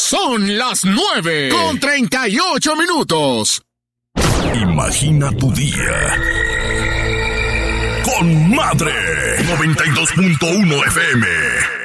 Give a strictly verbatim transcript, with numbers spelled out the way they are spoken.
Son las nueve con treinta y ocho minutos. Imagina tu día con Madre noventa y dos punto uno F M.